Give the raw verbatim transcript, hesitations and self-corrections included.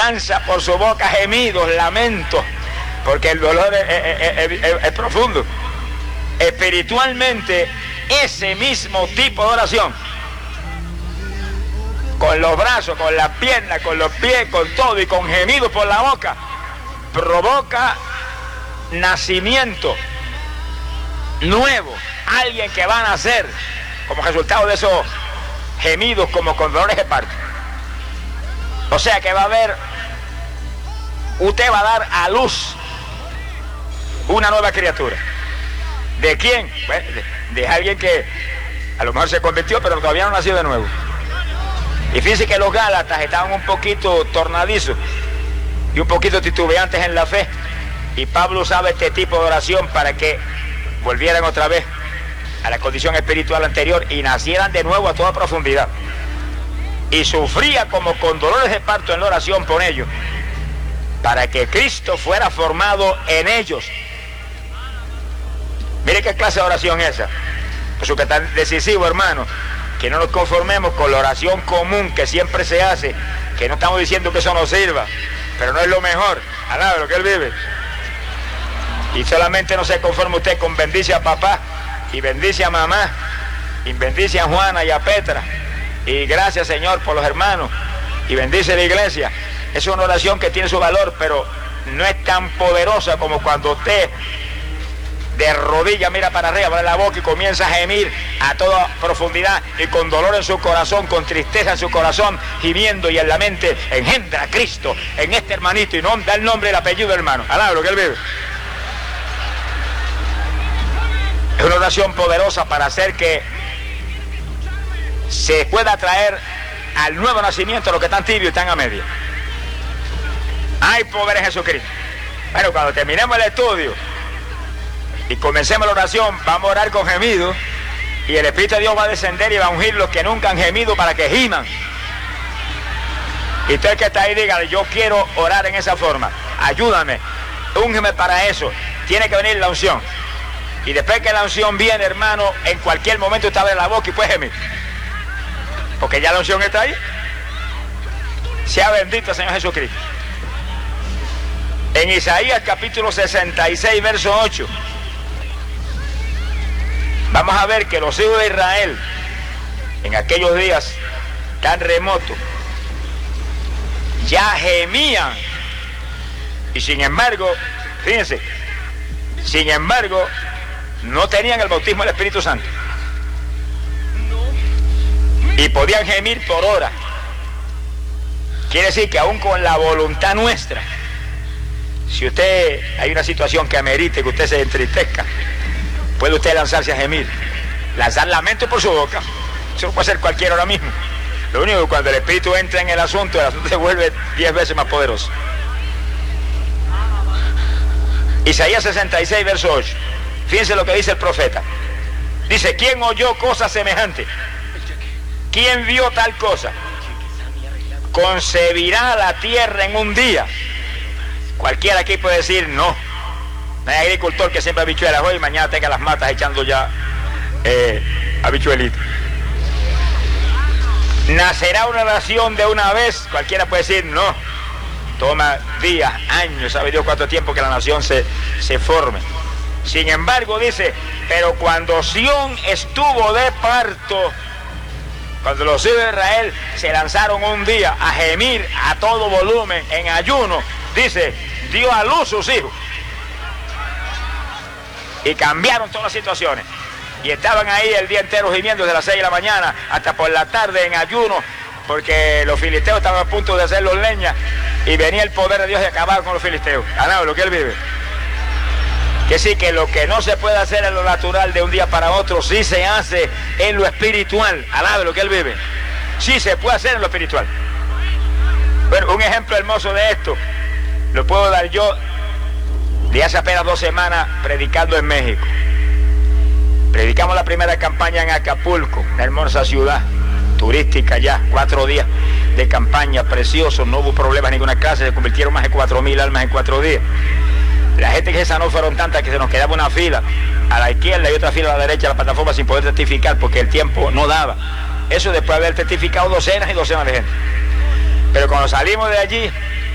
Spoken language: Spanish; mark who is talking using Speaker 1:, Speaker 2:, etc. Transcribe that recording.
Speaker 1: lanza por su boca gemidos, lamentos, porque el dolor es, es, es, es, es profundo. Espiritualmente, ese mismo tipo de oración, con los brazos, con las piernas, con los pies, con todo y con gemidos por la boca, provoca nacimiento nuevo, alguien que va a nacer como resultado de esos gemidos, como con dolores de parto. O sea que va a haber, usted va a dar a luz una nueva criatura. ¿De quién? Bueno, de, de alguien que a lo mejor se convirtió, pero todavía no nació de nuevo. Y fíjense que los Gálatas estaban un poquito tornadizos y un poquito titubeantes en la fe. Y Pablo usaba este tipo de oración para que volvieran otra vez a la condición espiritual anterior y nacieran de nuevo a toda profundidad. Y sufría como con dolores de parto en la oración por ellos, para que Cristo fuera formado en ellos. Mire qué clase de oración es esa. Por eso que es tan decisivo, hermano, que no nos conformemos con la oración común que siempre se hace, que no estamos diciendo que eso nos sirva, pero no es lo mejor. Alabe lo que Él vive. Y solamente no se conforme usted con bendice a papá, y bendice a mamá, y bendice a Juana y a Petra, y gracias, Señor, por los hermanos, y bendice la iglesia. Es una oración que tiene su valor, pero no es tan poderosa como cuando usted de rodillas mira para arriba, abre la boca y comienza a gemir a toda profundidad y con dolor en su corazón, con tristeza en su corazón, gimiendo y en la mente engendra a Cristo en este hermanito y no da el nombre y el apellido del hermano. Alaba lo que Él vive. Es una oración poderosa para hacer que se pueda traer al nuevo nacimiento a los que están tibios y están a media. Hay poder en Jesucristo. Bueno, cuando terminemos el estudio y comencemos la oración, vamos a orar con gemidos y el Espíritu de Dios va a descender y va a ungir los que nunca han gemido para que giman. Y usted que está ahí, dígale, yo quiero orar en esa forma, ayúdame, úngeme para eso. Tiene que venir la unción. Y después que la unción viene, hermano, en cualquier momento usted abre la boca y puede gemir, porque ya la unción está ahí. Sea bendito el Señor Jesucristo. En Isaías capítulo sesenta y seis, verso ocho, vamos a ver que los hijos de Israel, en aquellos días tan remotos, ya gemían. Y sin embargo, fíjense, sin embargo, no tenían el bautismo del Espíritu Santo. Y podían gemir por horas. Quiere decir que aún con la voluntad nuestra, si usted, hay una situación que amerite que usted se entristezca, puede usted lanzarse a gemir, lanzar lamento por su boca. Eso lo puede hacer cualquiera ahora mismo. Lo único que cuando el Espíritu entra en el asunto, el asunto se vuelve diez veces más poderoso. Isaías sesenta y seis, verso ocho. Fíjense lo que dice el profeta. Dice, ¿quién oyó cosa semejante? ¿Quién vio tal cosa? ¿Concebirá la tierra en un día? Cualquiera aquí puede decir no. No hay agricultor que siempre habichuelas hoy y mañana tenga las matas echando ya eh, habichuelitas. ¿Nacerá una nación de una vez? Cualquiera puede decir no. Toma días, años, sabe Dios cuánto tiempo que la nación se, se forme. Sin embargo, dice, pero cuando Sión estuvo de parto, cuando los hijos de Israel se lanzaron un día a gemir a todo volumen, en ayuno, dice, dio a luz sus hijos. Y cambiaron todas las situaciones. Y estaban ahí el día entero gimiendo desde las seis de la mañana hasta por la tarde en ayuno, porque los filisteos estaban a punto de hacerlos leña y venía el poder de Dios de acabar con los filisteos. Ganado lo que Él vive. Que sí, que lo que no se puede hacer en lo natural de un día para otro, sí se hace en lo espiritual. Alabe lo que Él vive. Sí se puede hacer en lo espiritual. Bueno, un ejemplo hermoso de esto lo puedo dar yo de hace apenas dos semanas predicando en México. Predicamos la primera campaña en Acapulco, una hermosa ciudad turística ya, cuatro días de campaña, preciosos, no hubo problemas de ninguna clase, se convirtieron más de cuatro mil almas en cuatro días. La gente que se sanó fueron tantas que se nos quedaba una fila a la izquierda y otra fila a la derecha de la plataforma sin poder testificar porque el tiempo no daba. Eso después de haber testificado docenas y docenas de gente. Pero cuando salimos de allí,